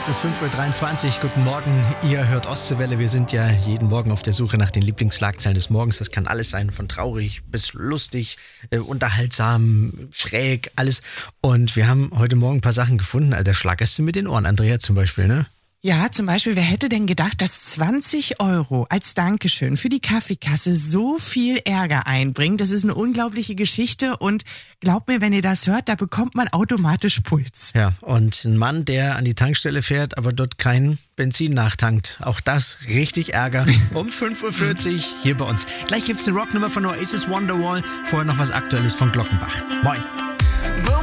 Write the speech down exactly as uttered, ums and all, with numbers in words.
ist fünf Uhr dreiundzwanzig. Guten Morgen, ihr hört Ostseewelle. Wir sind ja jeden Morgen auf der Suche nach den Lieblingsschlagzeilen des Morgens. Das kann alles sein, von traurig bis lustig, äh, unterhaltsam, schräg, alles. Und wir haben heute Morgen ein paar Sachen gefunden. Also, der Schlagerste mit den Ohren, Andrea zum Beispiel, ne? Ja, zum Beispiel, wer hätte denn gedacht, dass zwanzig Euro als Dankeschön für die Kaffeekasse so viel Ärger einbringt? Das ist eine unglaubliche Geschichte und glaubt mir, wenn ihr das hört, da bekommt man automatisch Puls. Ja, und ein Mann, der an die Tankstelle fährt, aber dort kein Benzin nachtankt. Auch das richtig Ärger. Um fünf Uhr vierzig hier bei uns. Gleich gibt's eine Rocknummer von Oasis Wonderwall. Vorher noch was Aktuelles von Glockenbach. Moin.